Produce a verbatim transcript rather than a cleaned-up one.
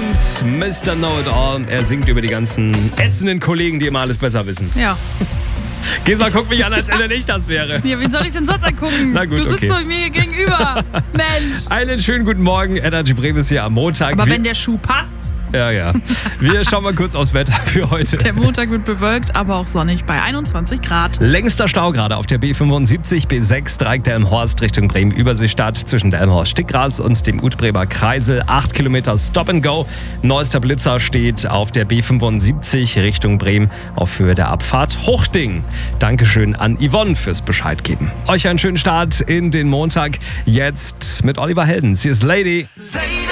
und Mister Know-It-All. Er singt über die ganzen ätzenden Kollegen, die immer alles besser wissen. Ja. Gesa, guck mich an, als wenn ich das wäre. Ja, wen soll ich denn sonst angucken? Na gut, du sitzt okay. doch mir hier gegenüber. Mensch. Einen schönen guten Morgen, Energy Bremen ist hier am Montag. Aber Wir- wenn der Schuh passt. Ja, ja. Wir schauen mal kurz aufs Wetter für heute. Der Montag wird bewölkt, aber auch sonnig bei einundzwanzig Grad. Längster Stau gerade auf der B fünfundsiebzig, B sechs, Dreieck Delmenhorst Richtung Bremen-Überseestadt zwischen Delmenhorst-Stickgras und dem Utbremer Kreisel. acht Kilometer Stop and Go. Neuester Blitzer steht auf der B fünfundsiebzig Richtung Bremen auf Höhe der Abfahrt Hochding. Dankeschön an Yvonne fürs Bescheid geben. Euch einen schönen Start in den Montag. Jetzt mit Oliver Heldens. Hier ist Lady. Lady.